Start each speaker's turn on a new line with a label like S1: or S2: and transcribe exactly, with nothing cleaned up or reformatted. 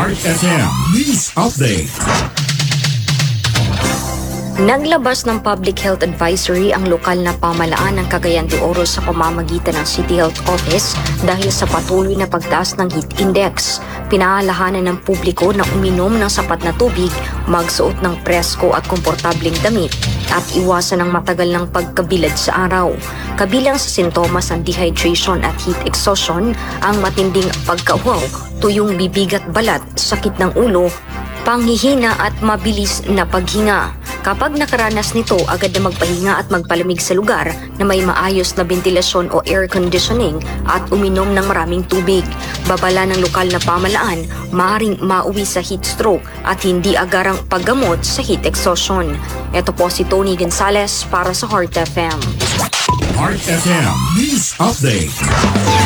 S1: Heart F M News Update.
S2: Naglabas ng Public Health Advisory ang lokal na pamahalaan ng Cagayan de Oro sa pamamagitan ng City Health Office dahil sa patuloy na pagtaas ng heat index. Pinaalahanan ng publiko na uminom ng sapat na tubig, magsuot ng presko at komportableng damit at iwasan ang matagal ng pagkabilad sa araw. Kabilang sa sintomas ng dehydration at heat exhaustion ang matinding pagkauhaw, tuyong bibig at balat, sakit ng ulo, panghihina at mabilis na paghinga. Kapag nakaranas nito, agad na magpahinga at magpalamig sa lugar na may maayos na ventilasyon o air conditioning at uminom ng maraming tubig. Babala ng lokal na pamahalaan, maaaring mauwi sa heat stroke at hindi agarang paggamot sa heat exhaustion. Ito po si Tony Gonzalez para sa Heart F M.
S1: Heart F M News Update.